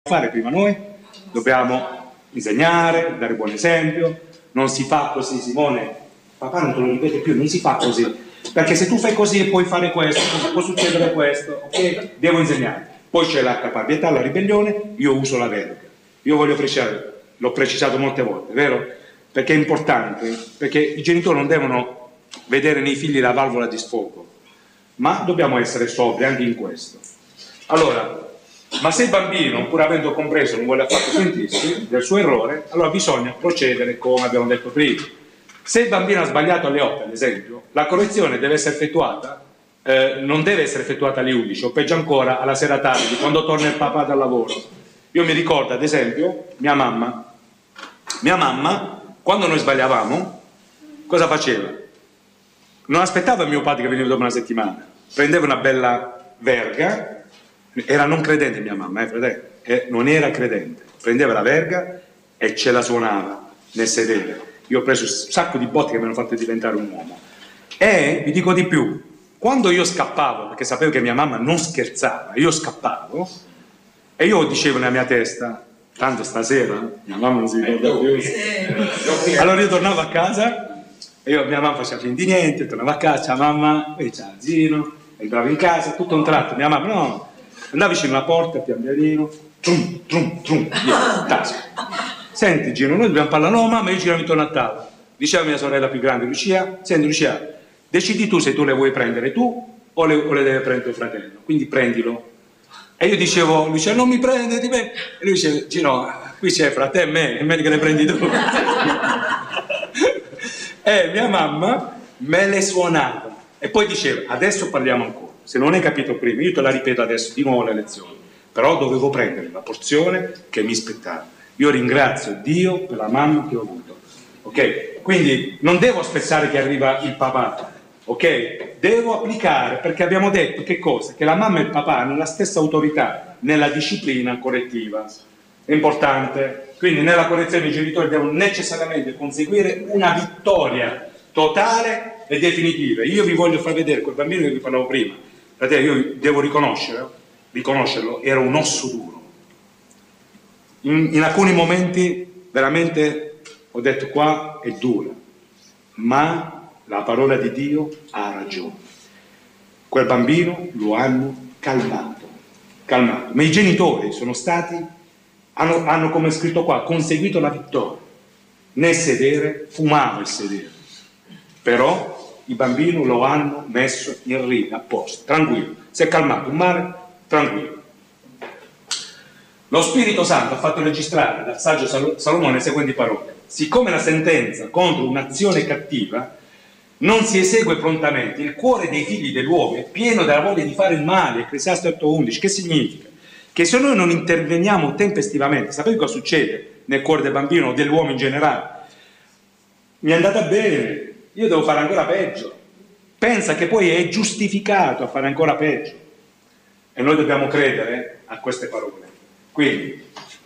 fare prima noi? Dobbiamo insegnare, dare buon esempio. Non si fa così, Simone, papà non te lo ripete più, non si fa così, perché se tu fai così puoi fare questo, può succedere questo, ok? Devo insegnare. Poi c'è la caparbietà, la ribellione, io uso la verga. Io voglio precisare, l'ho precisato molte volte, vero? Perché è importante, perché i genitori non devono vedere nei figli la valvola di sfogo, ma dobbiamo essere sobri anche in questo. Allora, ma se il bambino, pur avendo compreso, non vuole affatto sentirsi del suo errore, allora bisogna procedere come abbiamo detto prima. Se il bambino ha sbagliato alle 8, ad esempio, la correzione deve essere effettuata, non deve essere effettuata alle 11, o peggio ancora alla sera tardi, quando torna il papà dal lavoro. Io mi ricordo, ad esempio, mia mamma, quando noi sbagliavamo, cosa faceva? Non aspettava mio padre che veniva dopo una settimana, prendeva una bella verga. Era non credente mia mamma, fratello, non era credente, prendeva la verga e ce la suonava nel sedere. Io ho preso un sacco di botte che mi hanno fatto diventare un uomo. E vi dico di più, quando io scappavo, perché sapevo che mia mamma non scherzava, io scappavo e io dicevo nella mia testa, tanto stasera mia mamma non si ricorda più. Allora io tornavo a casa e mia mamma faceva finta di niente, tornava a casa, ciao mamma, e ciao Zino, entravo in casa, tutto un tratto, mia mamma no. Andava vicino alla porta, pian pianino, trum, trum, trum, via, tasca. Senti Gino, noi dobbiamo parlare, no mamma, io giravo intorno a tavola. Diceva mia sorella più grande, Lucia, senti Lucia, decidi tu se tu le vuoi prendere tu o le deve prendere tuo fratello, quindi prendilo. E io dicevo, Lucia, non mi prende di me. E lui diceva, Gino, qui c'è fra te e me, è meglio che le prendi tu. E mia mamma me le suonava e poi diceva, adesso parliamo ancora. Se non hai capito prima, io te la ripeto adesso di nuovo le lezioni, però dovevo prendere la porzione che mi spettava. Io ringrazio Dio per la mamma che ho avuto, ok? Quindi non devo aspettare che arriva il papà, ok? Devo applicare, perché abbiamo detto che cosa? Che la mamma e il papà hanno la stessa autorità nella disciplina correttiva. È importante. Quindi nella correzione i genitori devono necessariamente conseguire una vittoria totale e definitiva. Io vi voglio far vedere quel bambino che vi parlavo prima. Fratello, io devo riconoscerlo, era un osso duro. In alcuni momenti veramente ho detto qua è dura, ma la parola di Dio ha ragione. Quel bambino lo hanno calmato. Ma i genitori sono stati, hanno come è scritto qua, conseguito la vittoria. Nel sedere, fumava il sedere, però il bambino lo hanno messo in riga apposta, tranquillo, si è calmato il mare, tranquillo. Lo Spirito Santo ha fatto registrare dal saggio Salomone le seguenti parole: siccome la sentenza contro un'azione cattiva non si esegue prontamente, il cuore dei figli dell'uomo è pieno della voglia di fare il male. Ecclesiaste 8:11. Che significa? Che se noi non interveniamo tempestivamente, sapete cosa succede nel cuore del bambino o dell'uomo in generale? Mi è andata bene, io devo fare ancora peggio. Pensa che poi è giustificato a fare ancora peggio. E noi dobbiamo credere a queste parole. Quindi,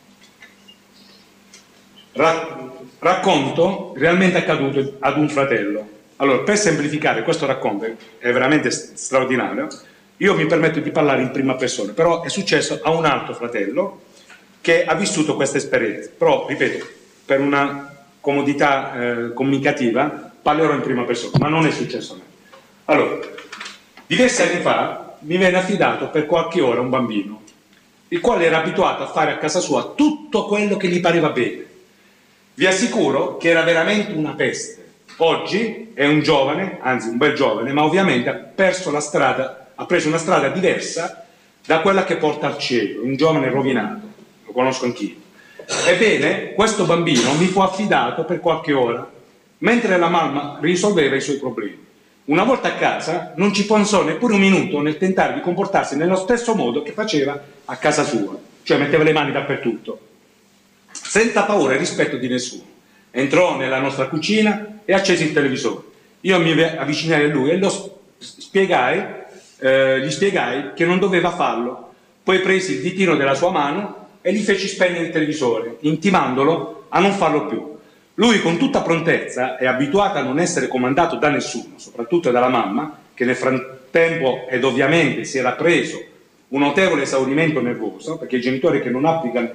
racconto realmente accaduto ad un fratello. Allora, per semplificare, questo racconto è veramente straordinario. Io mi permetto di parlare in prima persona, però è successo a un altro fratello che ha vissuto questa esperienza. Però, ripeto, per una comodità comunicativa parlerò in prima persona, ma non è successo a me. Allora, diversi anni fa mi venne affidato per qualche ora un bambino, il quale era abituato a fare a casa sua tutto quello che gli pareva bene. Vi assicuro che era veramente una peste. Oggi è un giovane, anzi un bel giovane, ma ovviamente ha preso una strada diversa da quella che porta al cielo, un giovane rovinato, lo conosco anch'io. Ebbene, questo bambino mi fu affidato per qualche ora, mentre la mamma risolveva i suoi problemi. Una volta a casa non ci pensò neppure un minuto nel tentare di comportarsi nello stesso modo che faceva a casa sua, cioè metteva le mani dappertutto, senza paura e rispetto di nessuno. Entrò nella nostra cucina e accese il televisore. Io mi avvicinai a lui e gli spiegai che non doveva farlo. Poi presi il ditino della sua mano e gli feci spegnere il televisore, intimandolo a non farlo più. Lui, con tutta prontezza, è abituato a non essere comandato da nessuno, soprattutto dalla mamma, che nel frattempo ed ovviamente si era preso un notevole esaurimento nervoso, perché i genitori che non applicano